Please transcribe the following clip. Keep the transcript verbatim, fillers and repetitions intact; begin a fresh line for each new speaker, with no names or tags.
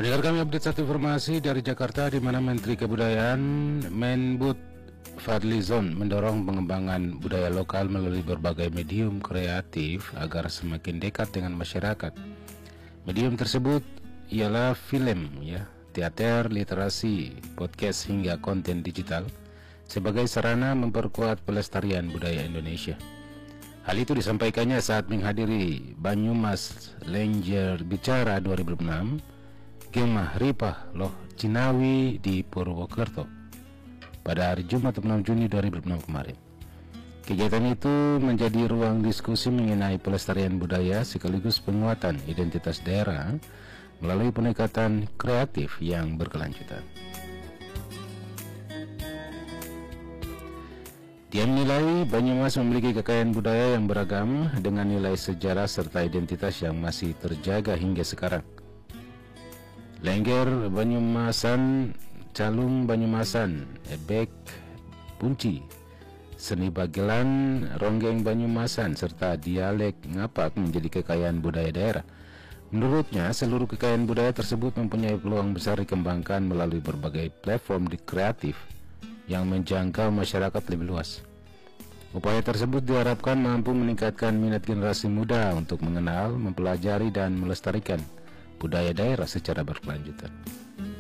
Pendengar kami update satu informasi dari Jakarta, di mana Menteri Kebudayaan Menbud Fadlizon mendorong pengembangan budaya lokal melalui berbagai medium kreatif agar semakin dekat dengan masyarakat. Medium tersebut ialah film, ya, teater, literasi, podcast hingga konten digital sebagai sarana memperkuat pelestarian budaya Indonesia. Hal itu disampaikannya saat menghadiri Banyumas Lenjer Bicara dua ribu enam Gemah Ripah Loh Cinawi di Purwokerto pada hari Jumat enam Juni dua ribu enam kemarin. Kegiatan itu menjadi ruang diskusi mengenai pelestarian budaya sekaligus penguatan identitas daerah melalui pendekatan kreatif yang berkelanjutan. Dia menilai Banyumas memiliki kekayaan budaya yang beragam dengan nilai sejarah serta identitas yang masih terjaga hingga sekarang. Lengger Banyumasan, Calung Banyumasan, Ebek Punci, seni Bagelan, Ronggeng Banyumasan, serta dialek Ngapak menjadi kekayaan budaya daerah. Menurutnya, seluruh kekayaan budaya tersebut mempunyai peluang besar dikembangkan melalui berbagai platform di kreatif yang menjangkau masyarakat lebih luas. Upaya tersebut diharapkan mampu meningkatkan minat generasi muda untuk mengenal, mempelajari, dan melestarikan budaya daerah secara berkelanjutan.